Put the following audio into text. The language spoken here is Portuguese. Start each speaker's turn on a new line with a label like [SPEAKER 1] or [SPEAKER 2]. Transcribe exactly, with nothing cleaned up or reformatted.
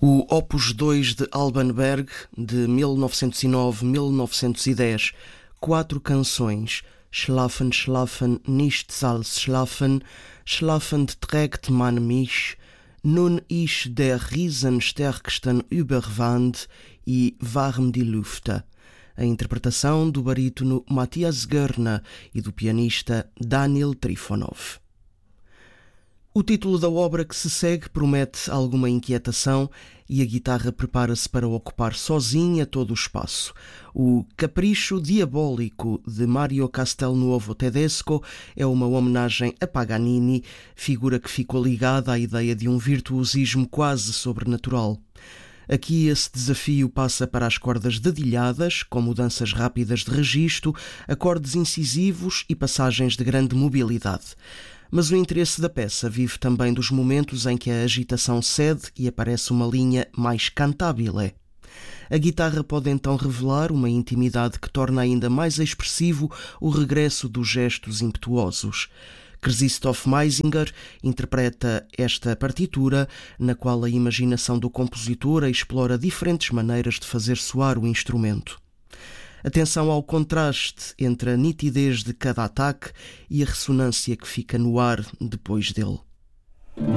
[SPEAKER 1] O Opus dois de Alban Berg, de mil novecentos e nove a mil novecentos e dez, quatro canções: Schlafen, Schlafen, Nichts als Schlafen, Schlafend trägt man mich, Nun ich der Riesenstärksten Überwand e Warm die Lüfte. A interpretação do barítono Matthias Görner e do pianista Daniel Trifonov. O título da obra que se segue promete alguma inquietação e a guitarra prepara-se para ocupar sozinha todo o espaço. O Capricho Diabólico de Mario Castelnuovo Tedesco é uma homenagem a Paganini, figura que ficou ligada à ideia de um virtuosismo quase sobrenatural. Aqui esse desafio passa para as cordas dedilhadas, com mudanças rápidas de registro, acordes incisivos e passagens de grande mobilidade. Mas o interesse da peça vive também dos momentos em que a agitação cede e aparece uma linha mais cantabile. A guitarra pode então revelar uma intimidade que torna ainda mais expressivo o regresso dos gestos impetuosos. Krzysztof Meisinger interpreta esta partitura, na qual a imaginação do compositor explora diferentes maneiras de fazer soar o instrumento. Atenção ao contraste entre a nitidez de cada ataque e a ressonância que fica no ar depois dele.